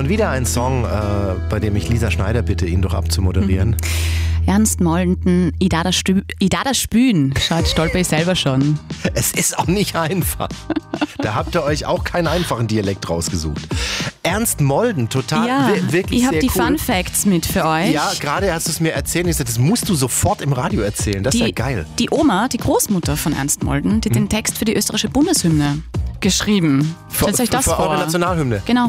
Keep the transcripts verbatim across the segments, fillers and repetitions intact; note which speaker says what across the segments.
Speaker 1: Und wieder ein Song, äh, bei dem ich Lisa Schneider bitte, ihn doch abzumoderieren.
Speaker 2: Mhm. Ernst Mollenden, I da das Stü- I da das Spühen, schaut stolper ich selber schon.
Speaker 1: Es ist auch nicht einfach. Da habt ihr euch auch keinen einfachen Dialekt rausgesucht. Ernst Molden, total,
Speaker 2: Ja,
Speaker 1: wi- wirklich
Speaker 2: ich habe
Speaker 1: sehr
Speaker 2: die
Speaker 1: cool.
Speaker 2: Fun Facts mit für euch.
Speaker 1: Ja, gerade hast du es mir erzählt. Ich sagte, das musst du sofort im Radio erzählen. Das ist
Speaker 2: die,
Speaker 1: ja geil.
Speaker 2: Die Oma, die Großmutter von Ernst Molden, die hat den Text für die österreichische Bundeshymne geschrieben. Stellt euch das
Speaker 1: für
Speaker 2: vor.
Speaker 1: eure Nationalhymne.
Speaker 2: Genau.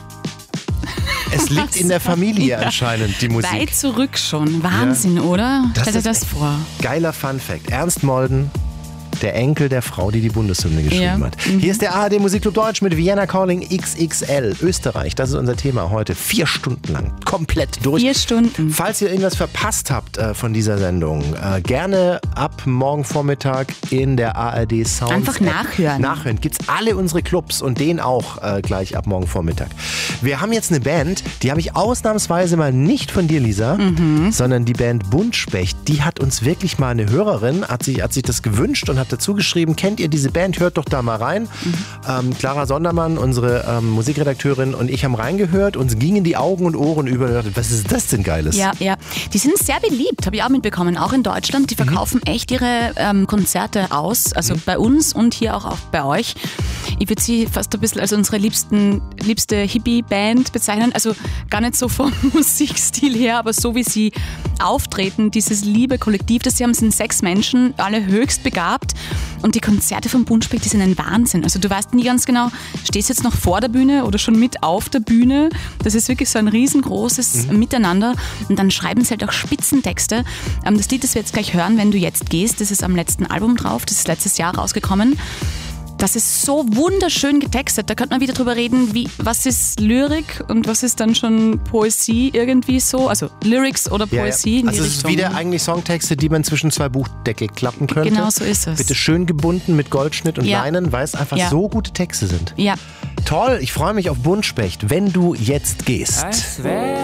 Speaker 1: Es liegt in der Familie anscheinend, die Musik.
Speaker 2: Weit zurück schon. Wahnsinn, ja. Oder?
Speaker 1: Das
Speaker 2: Stellt euch
Speaker 1: ist
Speaker 2: das
Speaker 1: echt
Speaker 2: vor.
Speaker 1: Geiler Fun Fact. Ernst Molden, der Enkel der Frau, die die Bundeshymne geschrieben
Speaker 2: Ja.
Speaker 1: hat. Hier ist der A R D Musikclub Deutsch mit Vienna Calling X X L. Österreich, das ist unser Thema heute. Vier Stunden lang, komplett durch.
Speaker 2: Vier Stunden.
Speaker 1: Falls ihr irgendwas verpasst habt äh, von dieser Sendung, äh, gerne ab morgen Vormittag in der A R D Sound.
Speaker 2: Einfach nachhören.
Speaker 1: Nachhören. Gibt's alle unsere Clubs und den auch äh, gleich ab morgen Vormittag. Wir haben jetzt eine Band, die habe ich ausnahmsweise mal nicht von dir, Lisa,
Speaker 2: Mhm.
Speaker 1: sondern die Band Buntspecht. Die hat uns wirklich mal eine Hörerin, hat sich, hat sich das gewünscht und hat dazu geschrieben, kennt ihr diese Band, hört doch da mal rein. Mhm. Ähm, Clara Sondermann, unsere ähm, Musikredakteurin und ich haben reingehört, uns gingen die Augen und Ohren über und dachten, was ist das denn Geiles?
Speaker 2: Ja, ja. Die sind sehr beliebt, habe ich auch mitbekommen, auch in Deutschland. Die verkaufen mhm. echt ihre ähm, Konzerte aus, also mhm. bei uns und hier auch, auch bei euch. Ich würde sie fast ein bisschen als unsere liebsten, liebste Hippie-Band bezeichnen. Also gar nicht so vom Musikstil her, aber so wie sie auftreten, dieses liebe Kollektiv, das sie haben, sind sechs Menschen, alle höchst begabt. Und die Konzerte von Buntspecht, die sind ein Wahnsinn. Also du weißt nie ganz genau, stehst du jetzt noch vor der Bühne oder schon mit auf der Bühne. Das ist wirklich so ein riesengroßes mhm. Miteinander. Und dann schreiben sie halt auch Spitzentexte. Das Lied, das wir jetzt gleich hören, Wenn du jetzt gehst, das ist am letzten Album drauf. Das ist letztes Jahr rausgekommen. Das ist so wunderschön getextet. Da könnte man wieder drüber reden, wie, was ist Lyrik und was ist dann schon Poesie irgendwie so. Also Lyrics oder Poesie.
Speaker 1: Ja, ja.
Speaker 2: In die
Speaker 1: also es ist
Speaker 2: Richtung.
Speaker 1: wieder eigentlich Songtexte, die man zwischen zwei Buchdeckel klappen könnte.
Speaker 2: Genau so ist es.
Speaker 1: Bitte schön gebunden mit Goldschnitt und
Speaker 2: Ja.
Speaker 1: Leinen, weil es einfach
Speaker 2: Ja.
Speaker 1: so gute Texte sind.
Speaker 2: Ja.
Speaker 1: Toll, ich freue mich auf Buntspecht, wenn du jetzt gehst.